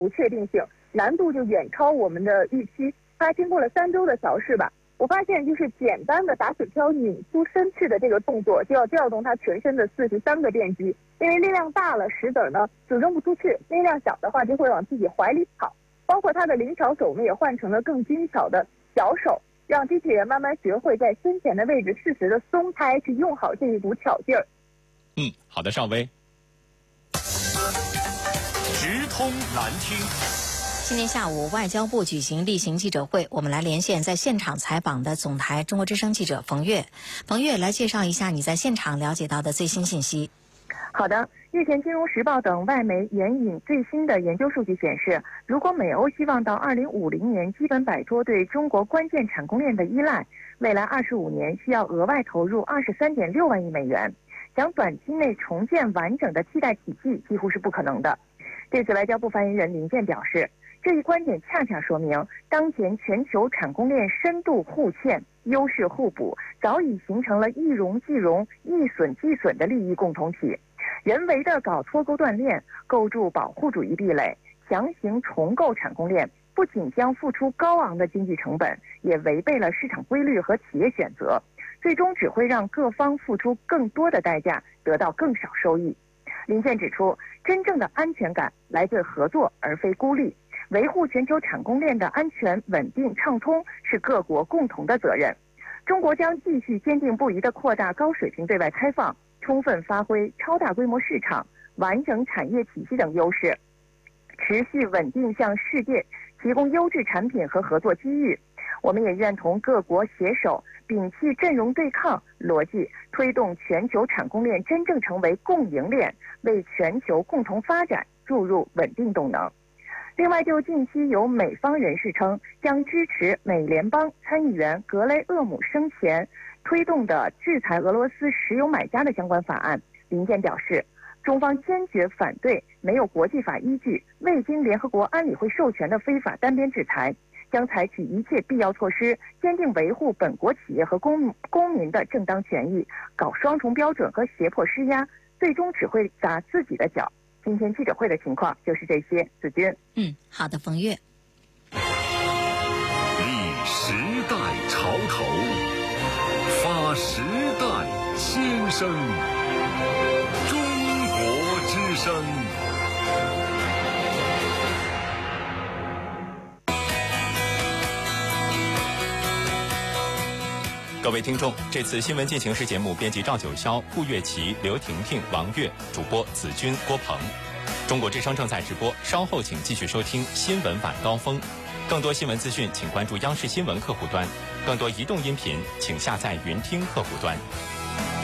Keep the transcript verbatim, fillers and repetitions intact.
不确定性，难度就远超我们的预期。它经过了三周的调试吧，我发现就是简单的打水漂拧出身翅的这个动作，就要调动它全身的四十三个电机，因为力量大了，石子儿呢就扔不出去；力量小的话，就会往自己怀里跑。包括它的灵巧手呢，也换成了更精巧的小手，让机器人慢慢学会在身前的位置适时的松开，去用好这一股巧劲儿。 嗯，好的，邵薇。 直通蓝厅。 今天下午，外交部举行例行记者会，我们来连线在现场采访的总台中国之声记者冯月。冯月，来介绍一下你在现场了解到的最新信息。 好的，日前《金融时报》等外媒援引最新的研究数据显示，如果美欧希望到二零五零年基本摆脱对中国关键产供链的依赖，未来二十五年需要额外投入二十三点六万亿美元，想短期内重建完整的替代体系几乎是不可能的。对此，外交部发言人林健表示，这一观点恰恰说明，当前全球产供链深度互嵌、优势互补，早已形成了一荣俱荣、一损俱损的利益共同体。人为的搞脱钩断链，构筑保护主义壁垒，强行重构产供链，不仅将付出高昂的经济成本，也违背了市场规律和企业选择，最终只会让各方付出更多的代价，得到更少收益。林健指出，真正的安全感来自合作而非孤立，维护全球产供链的安全、稳定、畅通是各国共同的责任。中国将继续坚定不移地扩大高水平对外开放，充分发挥超大规模市场、完整产业体系等优势，持续稳定向世界提供优质产品和合作机遇。我们也愿同各国携手，摒弃阵容对抗逻辑，推动全球产供链真正成为共赢链，为全球共同发展注入稳定动能。另外，就近期有美方人士称将支持美联邦参议员格雷厄姆生前推动的制裁俄罗斯石油买家的相关法案，林健表示，中方坚决反对没有国际法依据、未经联合国安理会授权的非法单边制裁，将采取一切必要措施，坚定维护本国企业和公公民的正当权益，搞双重标准和胁迫施压，最终只会砸自己的脚。今天记者会的情况就是这些，子君。 嗯，好的，冯月。 立时代潮头，发时代新声，中国之声。 各位听众，这次新闻进行时节目编辑赵九霄、顾月琪、刘婷婷、王月，主播子君、郭鹏。中国之声正在直播，稍后请继续收听新闻晚高峰。更多新闻资讯，请关注央视新闻客户端；更多移动音频，请下载云听客户端。